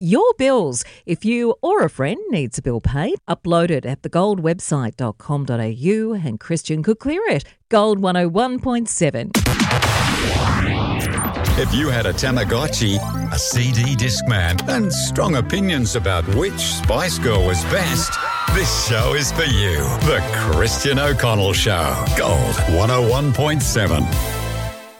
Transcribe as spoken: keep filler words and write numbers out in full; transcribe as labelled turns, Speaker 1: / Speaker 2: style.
Speaker 1: your bills. If you or a friend needs a bill paid, upload it at the gold website dot com dot a u and Christian could clear it. Gold one oh one point seven.
Speaker 2: If you had a Tamagotchi, a C D Discman, and strong opinions about which Spice Girl was best, this show is for you. The Christian O'Connell Show. Gold one oh one point seven.